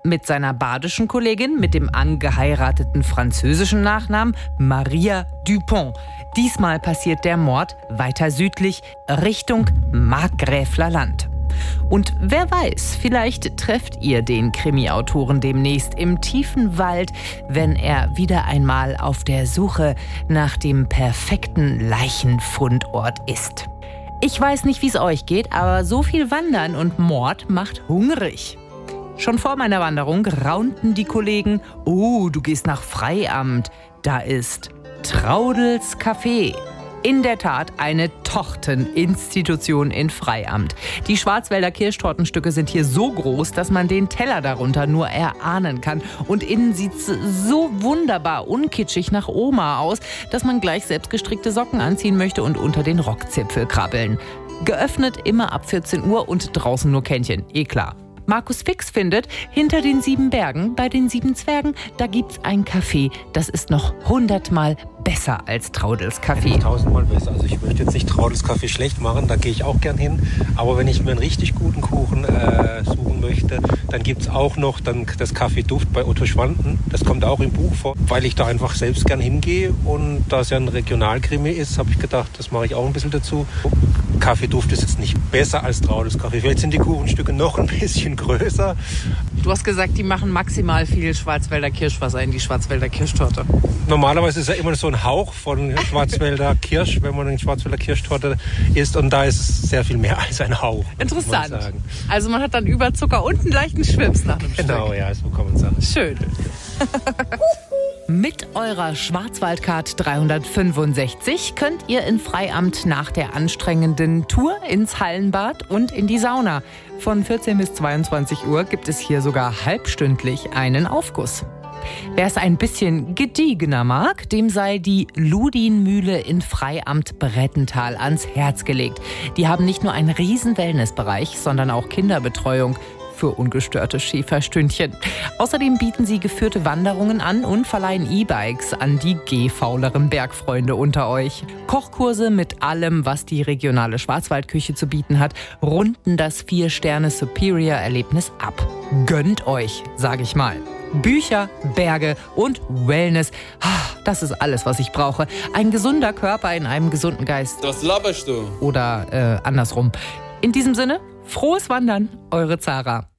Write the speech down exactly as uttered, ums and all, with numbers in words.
Mit seiner badischen Kollegin mit dem angeheirateten französischen Nachnamen Maria Dupont. Diesmal passiert der Mord weiter südlich, Richtung Markgräfler Land. Und wer weiß, vielleicht trefft ihr den Krimi-Autoren demnächst im tiefen Wald, wenn er wieder einmal auf der Suche nach dem perfekten Leichenfundort ist. Ich weiß nicht, wie es euch geht, aber so viel Wandern und Mord macht hungrig. Schon vor meiner Wanderung raunten die Kollegen: Oh, du gehst nach Freiamt. Da ist Traudels Café. In der Tat eine Torteninstitution in Freiamt. Die Schwarzwälder Kirschtortenstücke sind hier so groß, dass man den Teller darunter nur erahnen kann. Und innen sieht es so wunderbar unkitschig nach Oma aus, dass man gleich selbstgestrickte Socken anziehen möchte und unter den Rockzipfel krabbeln. Geöffnet immer ab vierzehn Uhr und draußen nur Kännchen, eh klar. Markus Fix findet, hinter den sieben Bergen, bei den sieben Zwergen, da gibt's ein Café, das ist noch hundertmal besser als Traudels Café. Tausendmal besser. Also ich möchte jetzt nicht Traudels Café schlecht machen, da gehe ich auch gern hin. Aber wenn ich mir einen richtig guten Kuchen äh, suchen möchte, dann gibt's auch noch dann das Café Duft bei Otto Schwanden. Das kommt auch im Buch vor, weil ich da einfach selbst gern hingehe. Und da es ja ein Regionalkrimi ist, habe ich gedacht, das mache ich auch ein bisschen dazu. Kaffeeduft ist jetzt nicht besser als Traudels Café. Vielleicht sind die Kuchenstücke noch ein bisschen größer. Du hast gesagt, die machen maximal viel Schwarzwälder Kirschwasser in die Schwarzwälder Kirschtorte. Normalerweise ist ja immer so ein Hauch von Schwarzwälder Kirsch, wenn man eine Schwarzwälder Kirschtorte isst. Und da ist es sehr viel mehr als ein Hauch. Interessant. Man sagen. Also man hat dann über Zucker und einen leichten Schwips nach einem Genau, Stück. Ja, so kann man sagen. Schön. Mit eurer Schwarzwaldcard dreihundertfünfundsechzig könnt ihr in Freiamt nach der anstrengenden Tour ins Hallenbad und in die Sauna. Von vierzehn bis zweiundzwanzig Uhr gibt es hier sogar halbstündlich einen Aufguss. Wer es ein bisschen gediegener mag, dem sei die Ludinmühle in Freiamt Brettental ans Herz gelegt. Die haben nicht nur einen riesen Wellnessbereich, sondern auch Kinderbetreuung für ungestörte Schäferstündchen. Außerdem bieten sie geführte Wanderungen an und verleihen E-Bikes an die gehfauleren Bergfreunde unter euch. Kochkurse mit allem, was die regionale Schwarzwaldküche zu bieten hat, runden das vier-Sterne-Superior-Erlebnis ab. Gönnt euch, sage ich mal. Bücher, Berge und Wellness. Das ist alles, was ich brauche. Ein gesunder Körper in einem gesunden Geist. Was laberst du? Oder äh, andersrum. In diesem Sinne, frohes Wandern, eure Zara.